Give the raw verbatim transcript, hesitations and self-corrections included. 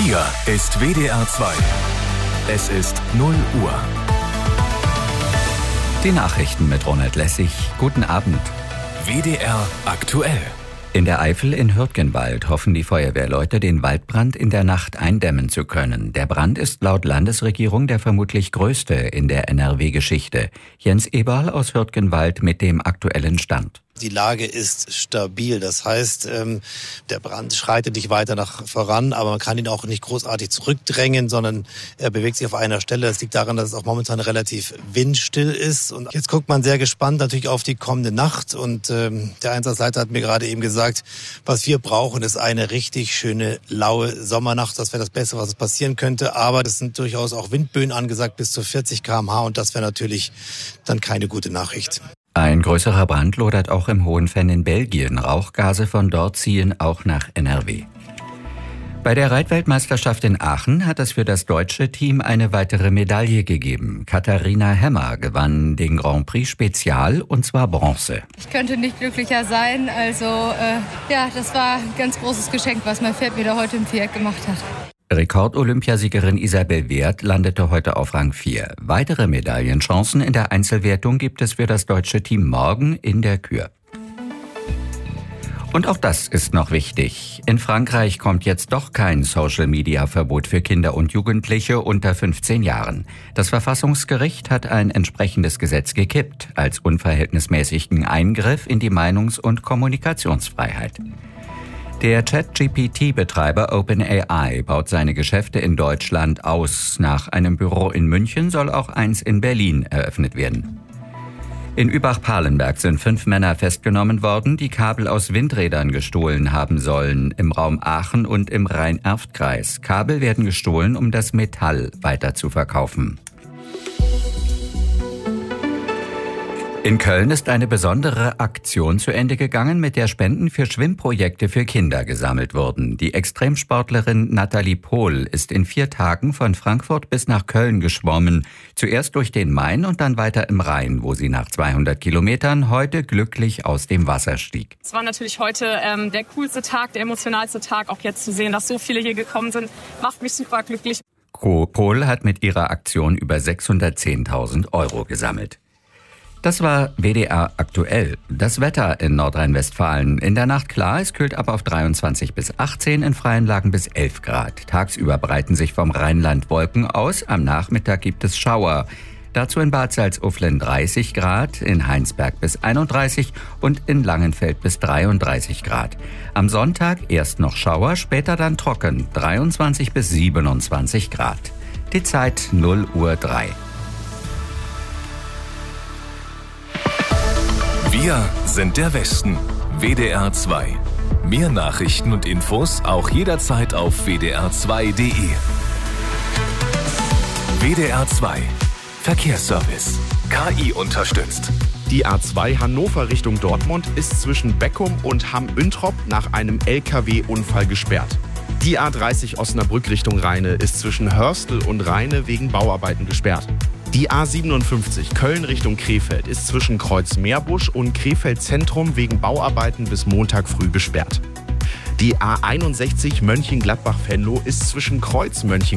Hier ist W D R zwei. Es ist null Uhr. Die Nachrichten mit Ronald Lessig. Guten Abend. W D R aktuell. In der Eifel in Hürtgenwald hoffen die Feuerwehrleute, den Waldbrand in der Nacht eindämmen zu können. Der Brand ist laut Landesregierung der vermutlich größte in der N R W-Geschichte. Jens Eberl aus Hürtgenwald mit dem aktuellen Stand. Die Lage ist stabil. Das heißt, der Brand schreitet nicht weiter nach voran, aber man kann ihn auch nicht großartig zurückdrängen, sondern er bewegt sich auf einer Stelle. Das liegt daran, dass es auch momentan relativ windstill ist. Und jetzt guckt man sehr gespannt natürlich auf die kommende Nacht. Und der Einsatzleiter hat mir gerade eben gesagt, was wir brauchen, ist eine richtig schöne, laue Sommernacht. Das wäre das Beste, was passieren könnte. Aber es sind durchaus auch Windböen angesagt bis zu vierzig Kilometer pro Stunde. Und das wäre natürlich dann keine gute Nachricht. Ein größerer Brand lodert auch im Hohenfenn in Belgien. Rauchgase von dort ziehen auch nach N R W. Bei der Reitweltmeisterschaft in Aachen hat es für das deutsche Team eine weitere Medaille gegeben. Katharina Hemmer gewann den Grand Prix Spezial, und zwar Bronze. Ich könnte nicht glücklicher sein. Also äh, ja, das war ein ganz großes Geschenk, was mein Pferd mir da heute im Viereck gemacht hat. Rekord-Olympiasiegerin Isabel Wert landete heute auf Rang vier. Weitere Medaillenchancen in der Einzelwertung gibt es für das deutsche Team morgen in der Kür. Und auch das ist noch wichtig. In Frankreich kommt jetzt doch kein Social-Media-Verbot für Kinder und Jugendliche unter fünfzehn Jahren. Das Verfassungsgericht hat ein entsprechendes Gesetz gekippt, als unverhältnismäßigen Eingriff in die Meinungs- und Kommunikationsfreiheit. Der Chat-G P T-Betreiber OpenAI baut seine Geschäfte in Deutschland aus. Nach einem Büro in München soll auch eins in Berlin eröffnet werden. In Übach-Palenberg sind fünf Männer festgenommen worden, die Kabel aus Windrädern gestohlen haben sollen, im Raum Aachen und im Rhein-Erft-Kreis. Kabel werden gestohlen, um das Metall weiter zu verkaufen. In Köln ist eine besondere Aktion zu Ende gegangen, mit der Spenden für Schwimmprojekte für Kinder gesammelt wurden. Die Extremsportlerin Nathalie Pohl ist in vier Tagen von Frankfurt bis nach Köln geschwommen. Zuerst durch den Main und dann weiter im Rhein, wo sie nach zweihundert Kilometern heute glücklich aus dem Wasser stieg. Es war natürlich heute ähm, der coolste Tag, der emotionalste Tag. Auch jetzt zu sehen, dass so viele hier gekommen sind, macht mich super glücklich. Pohl hat mit ihrer Aktion über sechshundertzehntausend Euro gesammelt. Das war W D R aktuell. Das Wetter in Nordrhein-Westfalen. In der Nacht klar, es kühlt ab auf dreiundzwanzig bis achtzehn, in freien Lagen bis elf Grad. Tagsüber breiten sich vom Rheinland Wolken aus. Am Nachmittag gibt es Schauer. Dazu in Bad Salzuflen dreißig Grad, in Heinsberg bis einunddreißig und in Langenfeld bis dreiunddreißig Grad. Am Sonntag erst noch Schauer, später dann trocken, dreiundzwanzig bis siebenundzwanzig Grad. Die Zeit null Uhr drei. Wir sind der Westen. W D R zwei. Mehr Nachrichten und Infos auch jederzeit auf w d r zwei punkt d e. W D R zwei. Verkehrsservice. K I unterstützt. Die A zwei Hannover Richtung Dortmund ist zwischen Beckum und Hamm-Üntrop nach einem L K W-Unfall gesperrt. Die A dreißig Osnabrück Richtung Rheine ist zwischen Hörstel und Rheine wegen Bauarbeiten gesperrt. Die A siebenundfünfzig Köln Richtung Krefeld ist zwischen Kreuz-Meerbusch und Krefeld Zentrum wegen Bauarbeiten bis Montag früh gesperrt. Die A einundsechzig Mönchengladbach-Venlo ist zwischen Kreuz Mönchengladbach